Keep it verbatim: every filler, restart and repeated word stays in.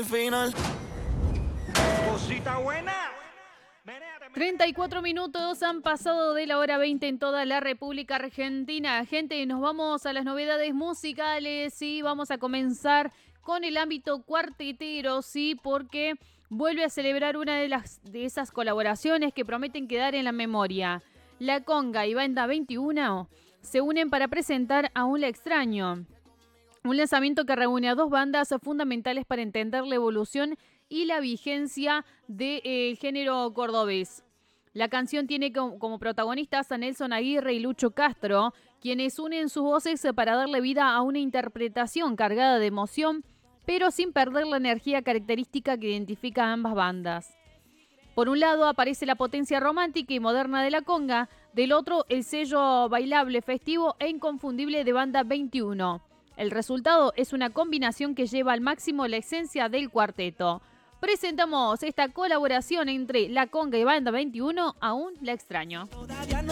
al final. Cosita buena. treinta y cuatro minutos han pasado de la hora veinte en toda la República Argentina. Gente, nos vamos a las novedades musicales y vamos a comenzar con el ámbito cuartetero, sí, porque vuelve a celebrar una de, las, de esas colaboraciones que prometen quedar en la memoria. La Conga y Banda veintiuno se unen para presentar Aún la extraño. Un lanzamiento que reúne a dos bandas fundamentales para entender la evolución y la vigencia del de, género cordobés. La canción tiene como, como protagonistas a Nelson Aguirre y Lucho Castro, quienes unen sus voces para darle vida a una interpretación cargada de emoción, pero sin perder la energía característica que identifica a ambas bandas. Por un lado aparece la potencia romántica y moderna de la conga, del otro el sello bailable, festivo e inconfundible de Banda veintiuno. El resultado es una combinación que lleva al máximo la esencia del cuarteto. Presentamos esta colaboración entre La Conga y Banda veintiuno, Aún la extraño. Todavía no